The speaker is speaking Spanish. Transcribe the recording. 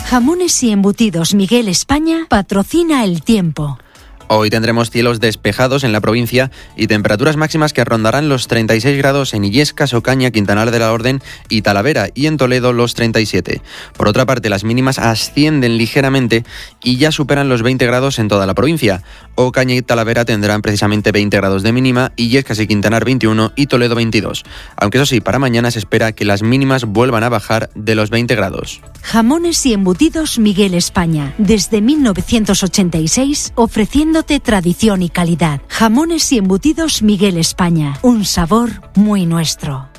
Jamones y embutidos Miguel España patrocina el tiempo. Hoy tendremos cielos despejados en la provincia y temperaturas máximas que rondarán los 36 grados en Illescas, Ocaña, Quintanar de la Orden y Talavera, y en Toledo los 37. Por otra parte, las mínimas ascienden ligeramente y ya superan los 20 grados en toda la provincia. Ocaña y Talavera tendrán precisamente 20 grados de mínima, Illescas y Quintanar 21 y Toledo 22. Aunque eso sí, para mañana se espera que las mínimas vuelvan a bajar de los 20 grados. Jamones y embutidos Miguel España, desde 1986 ofreciéndote tradición y calidad. Jamones y embutidos Miguel España, un sabor muy nuestro.